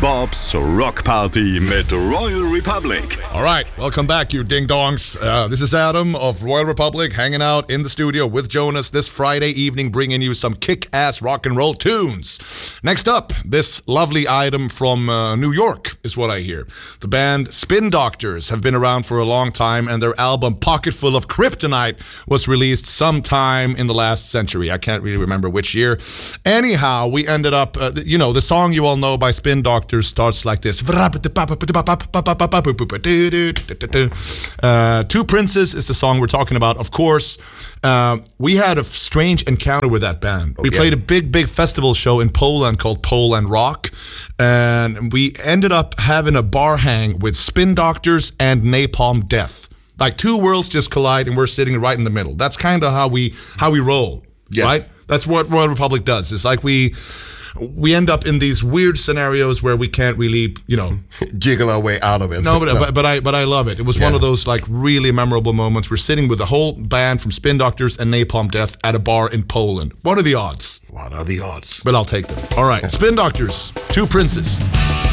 Bob's Rock Party mit Royal Republic. All right, welcome back, you ding-dongs. This is Adam of Royal Republic hanging out in the studio with Jonas this Friday evening, bringing you some kick-ass rock and roll tunes. Next up, this lovely item from New York is what I hear. The band Spin Doctors have been around for a long time, and their album Pocketful of Kryptonite was released sometime in the last century. I can't really remember which year. Anyhow, we ended up, the song you all know by Spin Doctors starts like this. Two Princes is the song we're talking about. Of course, we had a strange encounter with that band. We played a big festival show in Poland called Poland Rock, and we ended up having a bar hang with Spin Doctors and Napalm Death. Like two worlds just collide, and we're sitting right in the middle. That's kind of how we roll, right? That's what Royal Republic does. It's like we end up in these weird scenarios where we can't really, jiggle our way out of it. No, but I love it. It was one of those like really memorable moments. We're sitting with the whole band from Spin Doctors and Napalm Death at a bar in Poland. What are the odds? What are the odds? But I'll take them. All right, Spin Doctors, Two Princes.